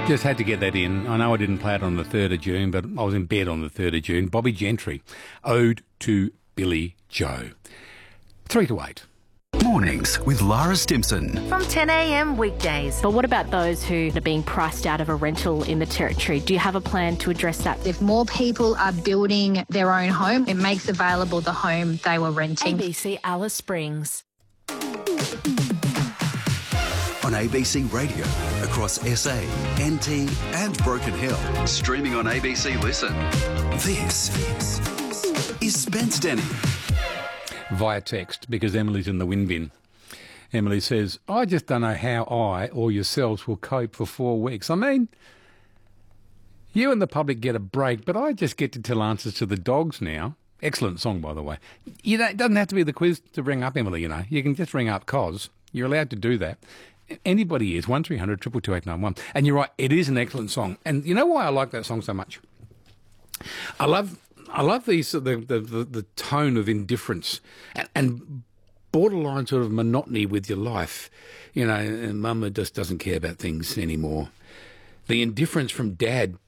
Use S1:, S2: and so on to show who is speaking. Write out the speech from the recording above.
S1: Just had to get that in. I know I didn't play it on the 3rd of June, but I was in bed on the 3rd of June. Bobby Gentry, Ode to Billy Joe. 3 to 8.
S2: Mornings with Lara Stimson.
S3: From 10 a.m. weekdays.
S4: But what about those who are being priced out of a rental in the Territory? Do you have a plan to address that?
S5: If more people are building their own home, it makes available the home they were renting.
S3: ABC Alice Springs.
S2: On ABC Radio, across SA, NT and Broken Hill. Streaming on ABC Listen. This is Spence Denny.
S1: Via text, because Emily's in the wind bin. Emily says, I just don't know how I or yourselves will cope for 4 weeks. I mean, you and the public get a break, but I just get to tell answers to the dogs now. Excellent song, by the way. You know, it doesn't have to be the quiz to ring up, Emily, you know. You can just ring up Cos. You're allowed to do that. Anybody is, 1300 222 891. And you're right, it is an excellent song. And you know why I like that song so much? I love these the tone of indifference and borderline sort of monotony with your life. You know, and Mama just doesn't care about things anymore. The indifference from Dad